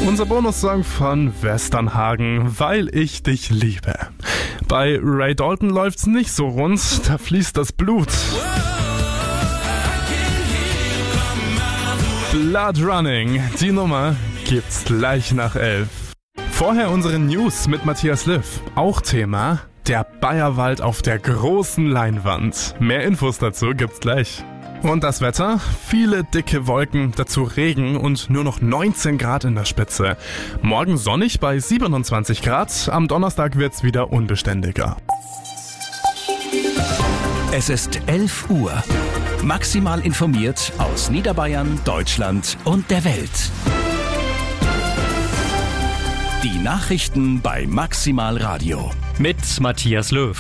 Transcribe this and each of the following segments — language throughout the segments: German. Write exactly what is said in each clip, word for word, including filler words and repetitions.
Unser Bonussong von Westernhagen, Weil ich dich liebe. Bei Ray Dalton läuft's nicht so rund, da fließt das Blut. Blood Running, die Nummer gibt's gleich nach elf. Vorher unsere News mit Matthias Liv. Auch Thema, der Bayerwald auf der großen Leinwand. Mehr Infos dazu gibt's gleich. Und das Wetter? Viele dicke Wolken, dazu Regen und nur noch neunzehn Grad in der Spitze. Morgen sonnig bei siebenundzwanzig Grad, am Donnerstag wird's wieder unbeständiger. Es ist elf Uhr. Maximal informiert aus Niederbayern, Deutschland und der Welt. Die Nachrichten bei Maximal Radio. Mit Matthias Löw.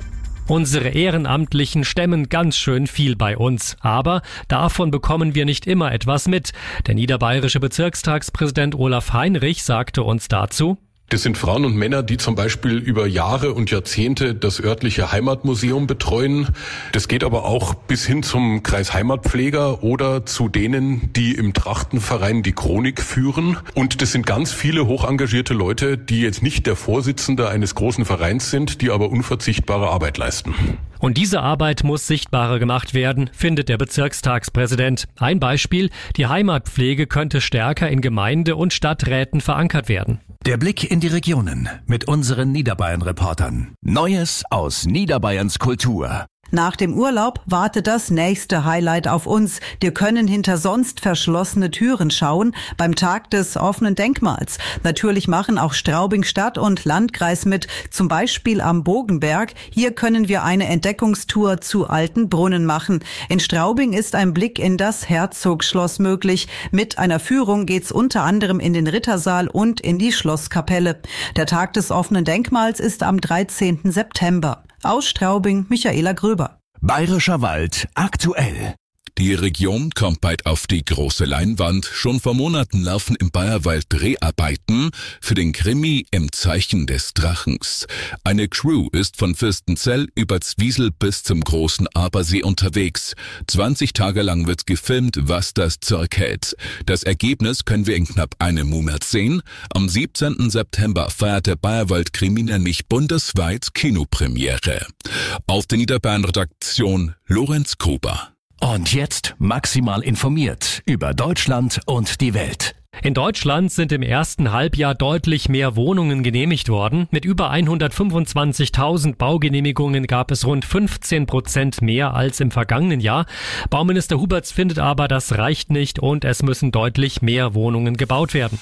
Unsere Ehrenamtlichen stemmen ganz schön viel bei uns, aber davon bekommen wir nicht immer etwas mit. Der niederbayerische Bezirkstagspräsident Olaf Heinrich sagte uns dazu: Das sind Frauen und Männer, die zum Beispiel über Jahre und Jahrzehnte das örtliche Heimatmuseum betreuen. Das geht aber auch bis hin zum Kreisheimatpfleger oder zu denen, die im Trachtenverein die Chronik führen. Und das sind ganz viele hochengagierte Leute, die jetzt nicht der Vorsitzende eines großen Vereins sind, die aber unverzichtbare Arbeit leisten. Und diese Arbeit muss sichtbarer gemacht werden, findet der Bezirkstagspräsident. Ein Beispiel: Die Heimatpflege könnte stärker in Gemeinde- und Stadträten verankert werden. Der Blick in die Regionen mit unseren Niederbayern-Reportern. Neues aus Niederbayerns Kultur. Nach dem Urlaub wartet das nächste Highlight auf uns. Wir können hinter sonst verschlossene Türen schauen beim Tag des offenen Denkmals. Natürlich machen auch Straubing Stadt und Landkreis mit, zum Beispiel am Bogenberg. Hier können wir eine Entdeckungstour zu alten Brunnen machen. In Straubing ist ein Blick in das Herzogsschloss möglich. Mit einer Führung geht's unter anderem in den Rittersaal und in die Schlosskapelle. Der Tag des offenen Denkmals ist am dreizehnten September. Aus Straubing, Michaela Gröber. Bayerischer Wald aktuell. Die Region kommt bald auf die große Leinwand. Schon vor Monaten laufen im Bayerwald Dreharbeiten für den Krimi Im Zeichen des Drachens. Eine Crew ist von Fürstenzell über Zwiesel bis zum großen Abersee unterwegs. zwanzig Tage lang wird gefilmt, was das Zeug hält. Das Ergebnis können wir in knapp einem Monat sehen. Am siebzehnten September feiert der Bayerwald Krimi nämlich bundesweit Kinopremiere. Auf der Niederbayern-Redaktion Lorenz Gruber. Und jetzt maximal informiert über Deutschland und die Welt. In Deutschland sind im ersten Halbjahr deutlich mehr Wohnungen genehmigt worden. Mit über hundertfünfundzwanzigtausend Baugenehmigungen gab es rund fünfzehn Prozent mehr als im vergangenen Jahr. Bauminister Huberts findet aber, das reicht nicht und es müssen deutlich mehr Wohnungen gebaut werden.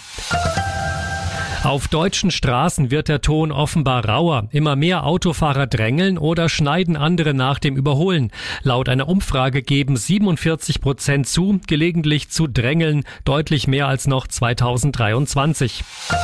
Auf deutschen Straßen wird der Ton offenbar rauer. Immer mehr Autofahrer drängeln oder schneiden andere nach dem Überholen. Laut einer Umfrage geben siebenundvierzig Prozent zu, gelegentlich zu drängeln, deutlich mehr als noch zweitausenddreiundzwanzig.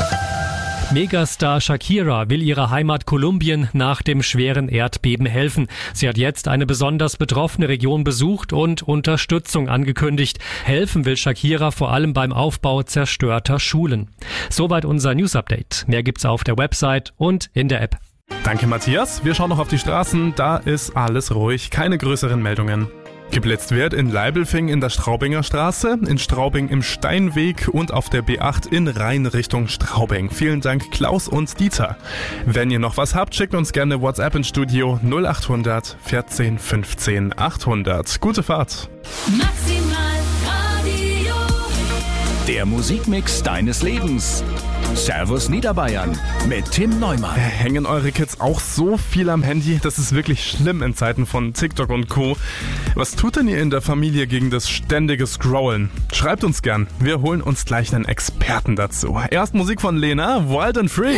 Megastar Shakira will ihrer Heimat Kolumbien nach dem schweren Erdbeben helfen. Sie hat jetzt eine besonders betroffene Region besucht und Unterstützung angekündigt. Helfen will Shakira vor allem beim Aufbau zerstörter Schulen. Soweit unser News-Update. Mehr gibt's auf der Website und in der App. Danke Matthias, wir schauen noch auf die Straßen, da ist alles ruhig, keine größeren Meldungen. Geblitzt wird in Leibelfing in der Straubinger Straße, in Straubing im Steinweg und auf der B acht in Rhein Richtung Straubing. Vielen Dank Klaus und Dieter. Wenn ihr noch was habt, schickt uns gerne WhatsApp ins Studio null acht hundert vierzehn fünfzehn achthundert. Gute Fahrt. Maximal Radio. Der Musikmix deines Lebens. Servus Niederbayern mit Tim Neumann. Hängen eure Kids auch so viel am Handy? Das ist wirklich schlimm in Zeiten von TikTok und Co. Was tut denn ihr in der Familie gegen das ständige Scrollen? Schreibt uns gern. Wir holen uns gleich einen Experten dazu. Erst Musik von Lena, Wild and Free.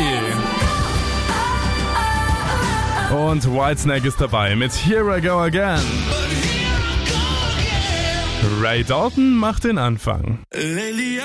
Und Whitesnake ist dabei mit Here I Go Again. Ray Dalton macht den Anfang.